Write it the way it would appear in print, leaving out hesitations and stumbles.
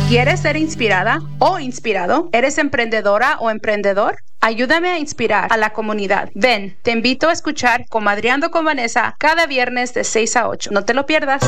¿Quieres ser inspirada o inspirado? ¿Eres emprendedora o emprendedor? Ayúdame a inspirar a la comunidad. Ven, te invito a escuchar Comadreando con Vanessa cada viernes de 6 a 8. No te lo pierdas.